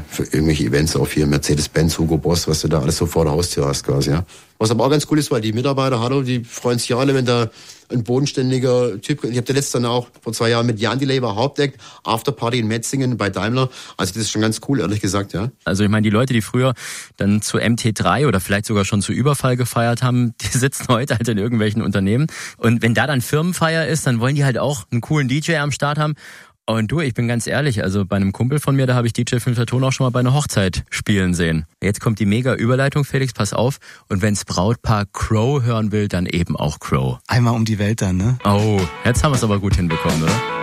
für irgendwelche Events auch hier, Mercedes-Benz, Hugo Boss, was du da alles so vor der Haustür hast quasi, ja. Was aber auch ganz cool ist, weil die Mitarbeiter, die freuen sich ja alle, wenn da ein bodenständiger Typ, ich habe da letztens auch vor 2 Jahren mit Jan Delay Hauptdeck, Afterparty in Metzingen bei Daimler, also das ist schon ganz cool, ehrlich gesagt, ja. Also ich meine, die Leute, die früher dann zu MT3 oder vielleicht sogar schon zu Überfall gefeiert haben, die sitzen heute halt in irgendwelchen Unternehmen und wenn da dann Firmenfeier ist, dann wollen die halt auch einen coolen DJ am Start haben. Und du, ich bin ganz ehrlich, also bei einem Kumpel von mir, da habe ich DJ Filmton auch schon mal bei einer Hochzeit spielen sehen. Jetzt kommt die mega Überleitung, Felix, pass auf. Und wenn's Brautpaar Crow hören will, dann eben auch Crow. Einmal um die Welt dann, ne? Oh, jetzt haben wir es aber gut hinbekommen, oder?